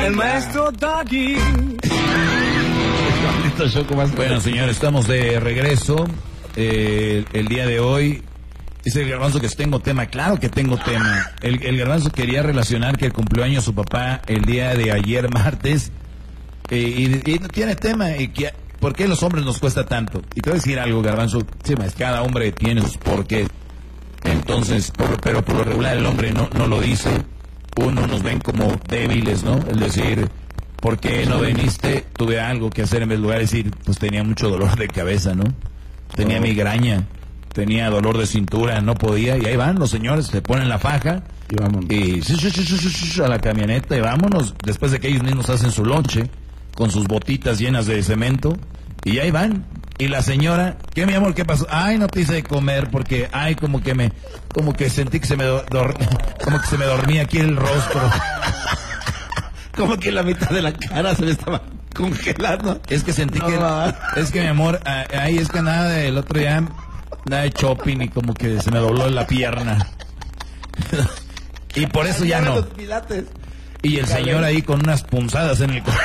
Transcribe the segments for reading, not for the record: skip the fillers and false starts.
El maestro Doggy. Bueno, señores, estamos de regreso. El día de hoy dice el Garbanzo que tengo tema. Claro que tengo tema. El Garbanzo quería relacionar que cumplió años su papá el día de ayer, martes. Y no tiene tema. Y que, ¿por qué los hombres nos cuesta tanto? Y te voy a decir algo, Garbanzo. Sí, cada hombre tiene sus porqués. Entonces, pero por lo regular el hombre no lo dice. Uno nos ven como débiles, ¿no? Es decir, ¿por qué no viniste? Tuve algo que hacer, en vez de decir, pues tenía mucho dolor de cabeza, ¿no? Tenía migraña, tenía dolor de cintura, no podía. Y ahí van los señores, se ponen la faja y vámonos. Y a la camioneta y vámonos. Después de que ellos mismos hacen su lonche con sus botitas llenas de cemento. Y ahí van. Y la señora, ¿qué, mi amor? ¿Qué pasó? Ay, no te hice de comer porque, ay, como que sentí que se me dormía aquí el rostro. Como que la mitad de la cara se me estaba congelando. Es que sentí es que mi amor, ahí es que nada del otro día, nada de shopping y como que se me dobló la pierna. Y por eso ya no. Y el señor ahí con unas punzadas en el corazón.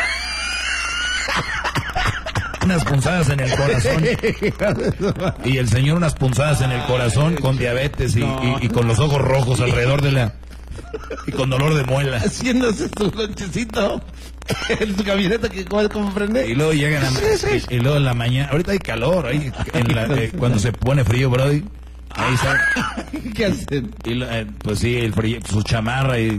Unas punzadas en el corazón. Y el señor unas punzadas en el corazón con diabetes y con los ojos rojos alrededor de la... Y con dolor de muela. Haciéndose su lonchecito en su camioneta que como prende. Y luego llegan y luego en la mañana... Ahorita hay calor, ahí cuando se pone frío, brody. Ahí está. ¿Qué hacen? Y pues sí, el frío, su chamarra y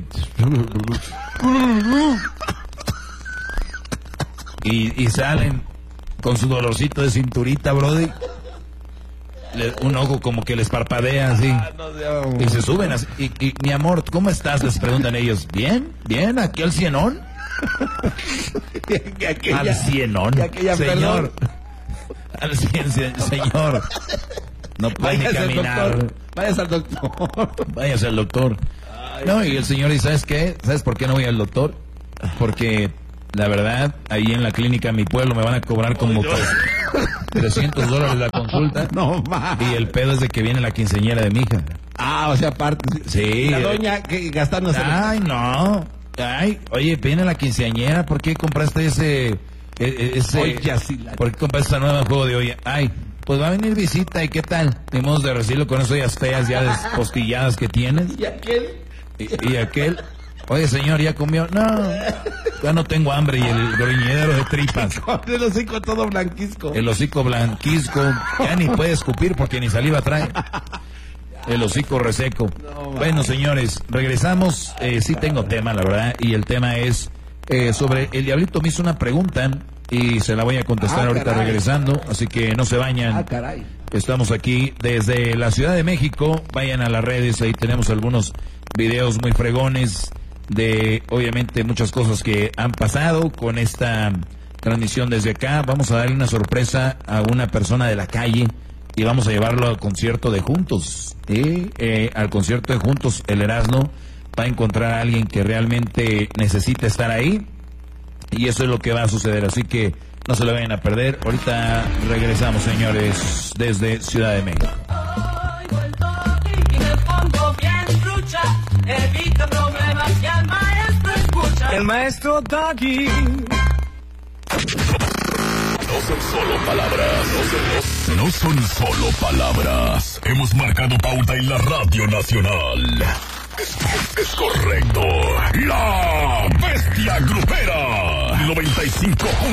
salen con su dolorcito de cinturita, brody. Un ojo como que les parpadea así. Y se suben así. Y mi amor, ¿cómo estás? Les preguntan ellos. Bien, aquí al cienón. Al cienón. Señor. Al señor. No puede ni caminar. Váyase al doctor. Váyase al doctor. No, y el señor dice, ¿sabes qué? ¿Sabes por qué no voy al doctor? Porque la verdad, ahí en la clínica en mi pueblo me van a cobrar como $300 la consulta. No más. Y el pedo es de que viene la quinceañera de mi hija. O sea, aparte. Sí. La doña que gastándose. Ay, no. Ay, oye, viene la quinceañera, ¿por qué compraste ese Oye, sí, ¿por qué compraste ese nuevo juego de olla? Ay, pues va a venir visita, ¿y qué tal? Ni modo de recibirlo con esas ollas feas ya despostilladas que tienes. ¿Y aquel? Y aquel, oye, señor, ¿ya comió? No, ya no tengo hambre. Y el gruñidero de tripas. Con el hocico todo blanquisco. El hocico blanquisco, ya ni puede escupir porque ni saliva trae. El hocico reseco. Bueno, señores, regresamos. Sí tengo tema, la verdad, y el tema es sobre... El Diablito me hizo una pregunta y se la voy a contestar ahorita regresando, así que no se bañan. Caray. Estamos aquí desde la Ciudad de México. Vayan a las redes, ahí tenemos algunos videos muy fregones de, obviamente, muchas cosas que han pasado con esta transmisión desde acá. Vamos a darle una sorpresa a una persona de la calle y vamos a llevarlo al concierto de Juntos. Al concierto de Juntos, el Erasmo va a encontrar a alguien que realmente necesita estar ahí y eso es lo que va a suceder, así que no se lo vayan a perder. Ahorita regresamos, señores, desde Ciudad de México. Evita problemas y al maestro escucha. El maestro Doggy. No son solo palabras. No son solo palabras. Hemos marcado pauta en la Radio Nacional. Es correcto. La Bestia Grupera. 95.